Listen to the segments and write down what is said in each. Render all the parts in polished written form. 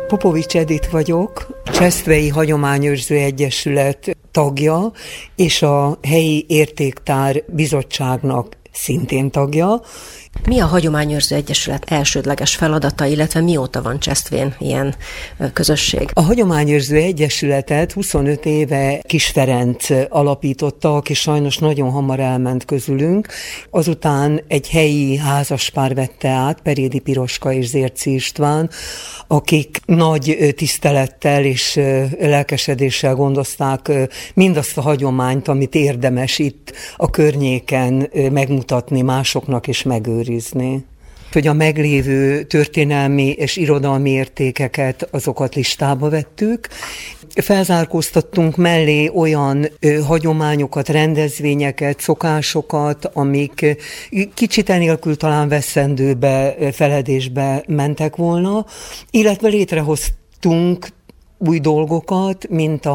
Popovics Edit vagyok, Csesztvei Hagyományőrző Egyesület tagja, és a helyi értéktár bizottságnak szintén tagja. Mi a Hagyományőrző Egyesület elsődleges feladata, illetve mióta van Csesztvén ilyen közösség? A Hagyományőrző Egyesületet 25 éve Kis Ferenc alapította, aki sajnos nagyon hamar elment közülünk. Azután egy helyi házaspár vette át, Perédi Piroska és Zérczy István, akik nagy tisztelettel és lelkesedéssel gondozták mindazt a hagyományt, amit érdemes itt a környéken megmutatni másoknak és megőrizni. Hogy a meglévő történelmi és irodalmi értékeket, azokat listába vettük. Felzárkóztattunk mellé olyan hagyományokat, rendezvényeket, szokásokat, amik kicsit enélkül talán veszendőbe, feledésbe mentek volna, illetve létrehoztunk új dolgokat, mint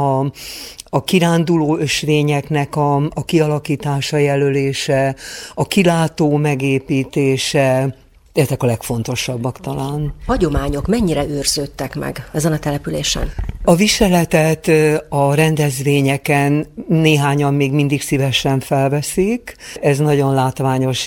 a kiránduló ösvényeknek a kialakítása, jelölése, a kilátó megépítése, ezek a legfontosabbak talán. Hagyományok mennyire őrződtek meg ezen a településen? A viseletet a rendezvényeken néhányan még mindig szívesen felveszik. Ez nagyon látványos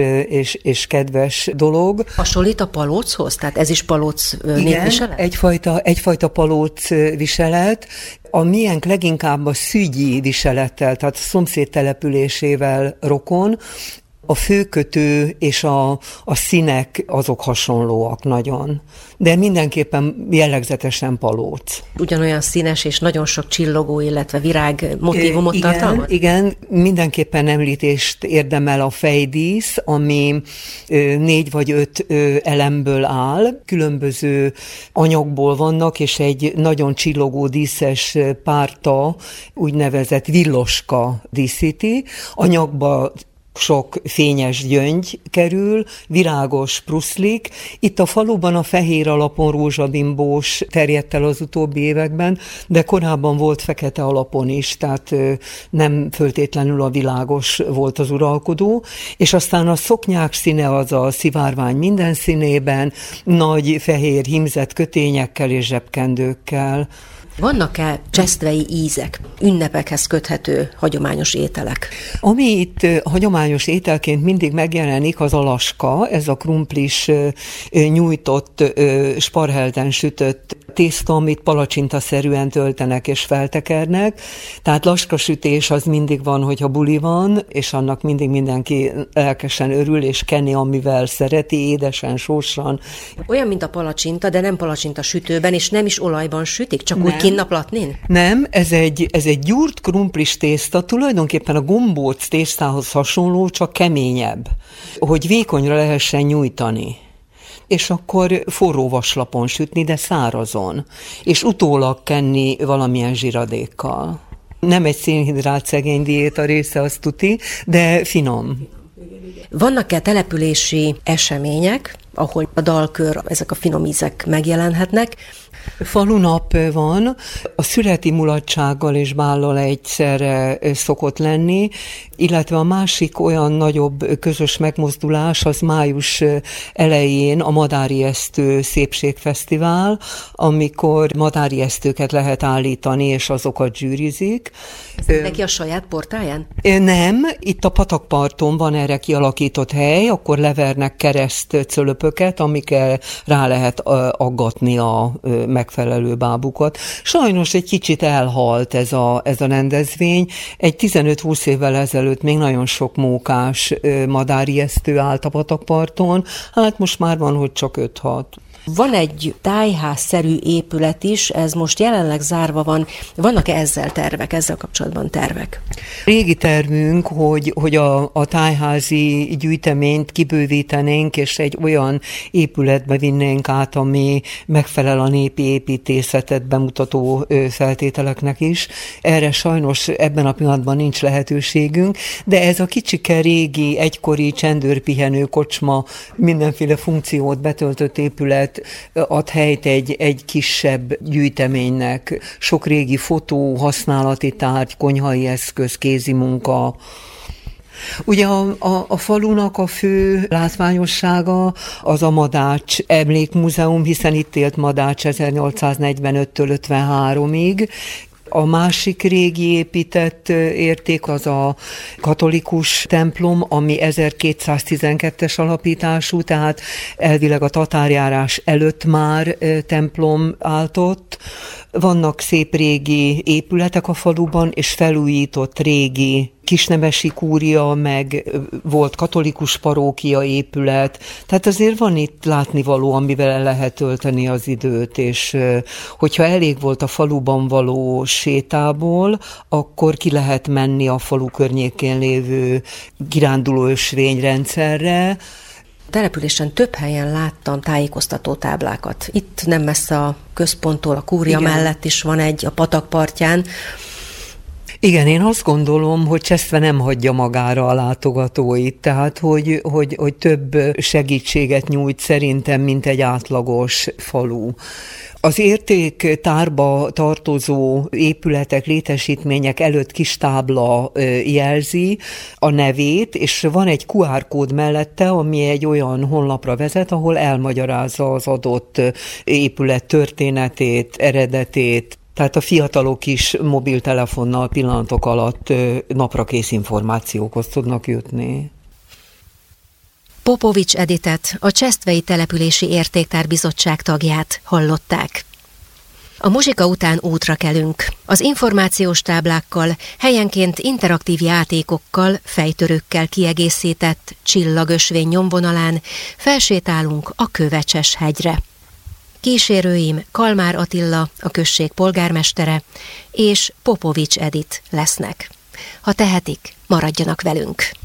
és kedves dolog. Hasonlít a palóchoz? Tehát ez is palóc népviselet? Egyfajta palóc viselet. A miénk leginkább a szügyi viselettel, tehát a szomszéd településével rokon. A főkötő és a színek azok hasonlóak nagyon, de mindenképpen jellegzetesen palóc. Ugyanolyan színes és nagyon sok csillogó, illetve virág motívumot tartalmaz? Igen, mindenképpen említést érdemel a fejdísz, ami 4 vagy 5 elemből áll, különböző anyagból vannak, és egy nagyon csillogó díszes párta, úgynevezett villoska díszíti, anyagba sok fényes gyöngy kerül, virágos pruszlik. Itt a faluban a fehér alapon rózsabimbós terjedt el az utóbbi években, de korábban volt fekete alapon is, tehát nem föltétlenül a világos volt az uralkodó, és aztán a szoknyák színe az a szivárvány minden színében, nagy fehér hímzett kötényekkel és zsebkendőkkel. Vannak-e csesztvei ízek, ünnepekhez köthető hagyományos ételek? Ami itt hagyományos ételként mindig megjelenik, az a laska, ez a krumplis nyújtott, sparhelden sütött tészta, amit palacsintaszerűen töltenek és feltekernek. Tehát laskasütés az mindig van, hogyha buli van, és annak mindig mindenki lelkesen örül, és keni, amivel szereti, édesen, sósan. Olyan, mint a palacsinta, de nem palacsinta sütőben, és nem is olajban sütik, csak úgy kinnaplatnin? Nem, ez egy gyúrt krumplis tészta, tulajdonképpen a gombóc tésztához hasonló, csak keményebb, hogy vékonyra lehessen nyújtani. És akkor forró vaslapon sütni, de szárazon, és utólag kenni valamilyen zsiradékkal. Nem egy szénhidrát szegény diéta része, az tuti, de finom. Vannak-e települési események, ahol a dalkör, ezek a finom ízek megjelenhetnek? Falunap van, a születi mulatsággal és bállal egyszerre szokott lenni, illetve a másik olyan nagyobb közös megmozdulás az május elején a Madári Esztő Szépségfesztivál, amikor madári esztőket lehet állítani, és azokat zsűrizik. Ez mindenki a saját portáján? Nem, itt a patakparton van erre kialakított hely, akkor levernek keresztcölöpöket, amikkel rá lehet aggatni a megfelelő bábukat. Sajnos egy kicsit elhalt ez a rendezvény. Egy 15-20 évvel ezelőtt még nagyon sok mókás madári esztő állt a patakparton, hát most már van, hogy csak 5-6. Van egy tájházszerű épület is, ez most jelenleg zárva van. Vannak-e ezzel kapcsolatban tervek? Régi tervünk, hogy a tájházi gyűjteményt kibővítenénk, és egy olyan épületbe vinnénk át, ami megfelel a népi építészetet bemutató feltételeknek is. Erre sajnos ebben a pillanatban nincs lehetőségünk, de ez a kicsike régi, egykori csendőrpihenő kocsma, mindenféle funkciót betöltött épület ad helyt egy kisebb gyűjteménynek. Sok régi fotó, használati tárgy, konyhai eszköz, kézimunka. Ugye a falunak a fő látványossága az a Madács Emlékmúzeum, hiszen itt élt Madács 1845-től 53-ig. A másik régi épített érték az a katolikus templom, ami 1212-es alapítású, tehát elvileg a tatárjárás előtt már templom állt ott. Vannak szép régi épületek a faluban, és felújított régi kisnemesi kúria, meg volt katolikus parókia épület, tehát azért van itt látnivaló, amivel el lehet tölteni az időt, és hogyha elég volt a faluban való sétából, akkor ki lehet menni a falu környékén lévő kiránduló ösvényrendszerre. Településen több helyen láttam tájékoztató táblákat. Itt nem messze a központtól, a kúria mellett is van egy, a patak partján. Igen, én azt gondolom, hogy Cseszve nem hagyja magára a látogatóit, tehát hogy több segítséget nyújt szerintem, mint egy átlagos falu. Az értéktárba tartozó épületek, létesítmények előtt kis tábla jelzi a nevét, és van egy QR kód mellette, ami egy olyan honlapra vezet, ahol elmagyarázza az adott épület történetét, eredetét. Tehát a fiatalok is mobiltelefonnal pillanatok alatt naprakész információkhoz tudnak jutni. Popovics Editet, a Csesztvei Települési Értéktárbizottság tagját hallották. A muzsika után útra kelünk. Az információs táblákkal, helyenként interaktív játékokkal, fejtörőkkel kiegészített csillagösvény nyomvonalán felsétálunk a Kövecses hegyre. Kísérőim Kalmár Attila, a község polgármestere, és Popovics Edit lesznek. Ha tehetik, maradjanak velünk!